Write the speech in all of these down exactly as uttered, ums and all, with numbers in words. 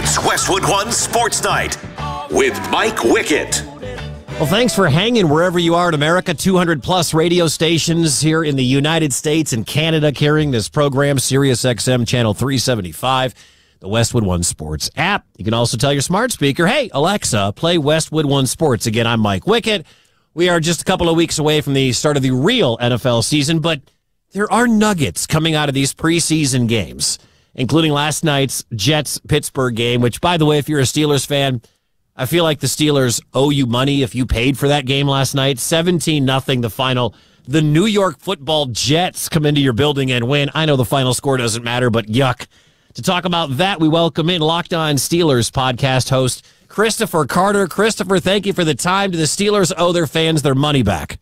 It's Westwood One Sports Night with Mike Wickett. Well, thanks for hanging wherever you are in America. two hundred plus radio stations here in the United States and Canada carrying this program, Sirius X M Channel three seventy-five, the Westwood One Sports app. You can also tell your smart speaker, hey, Alexa, play Westwood One Sports. Again, I'm Mike Wickett. We are just a couple of weeks away from the start of the real N F L season, but there are nuggets coming out of these preseason games, including last night's Jets-Pittsburgh game, which, by the way, if you're a Steelers fan, I feel like the Steelers owe you money if you paid for that game last night. seventeen nothing the final. The New York football Jets come into your building and win. I know the final score doesn't matter, but yuck. To talk about that, we welcome in Locked On Steelers podcast host Christopher Carter. Christopher, thank you for the time. Do the Steelers owe their fans their money back?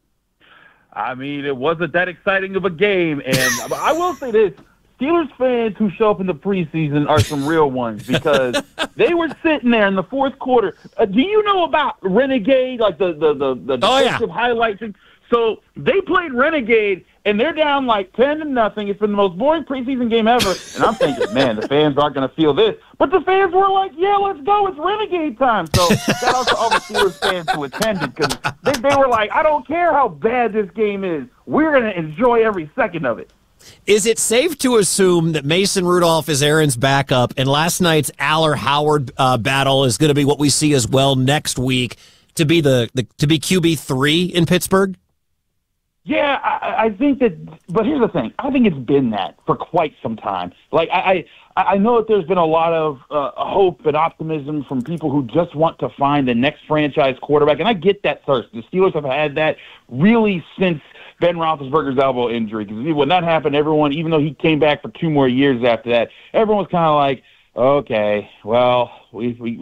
I mean, it wasn't that exciting of a game, and I will say this. Steelers fans who show up in the preseason are some real ones because they were sitting there in the fourth quarter. Uh, do you know about Renegade, like the the the, the oh, defensive yeah. highlights? So they played Renegade, and they're down like ten to nothing. It's been the most boring preseason game ever. And I'm thinking, man, the fans aren't going to feel this. But the fans were like, yeah, let's go. It's Renegade time. So shout out to all the Steelers fans who attended because they, they were like, I don't care how bad this game is. We're going to enjoy every second of it. Is it safe to assume that Mason Rudolph is Aaron's backup, and last night's Aller Howard uh, battle is going to be what we see as well next week to be the, the to be Q B three in Pittsburgh? Yeah, I, I think that. But here's the thing: I think it's been that for quite some time. Like I, I, I know that there's been a lot of uh, hope and optimism from people who just want to find the next franchise quarterback, and I get that thirst. The Steelers have had that really since Ben Roethlisberger's elbow injury, because when that happened, everyone, even though he came back for two more years after that, everyone was kind of like, okay, well, we we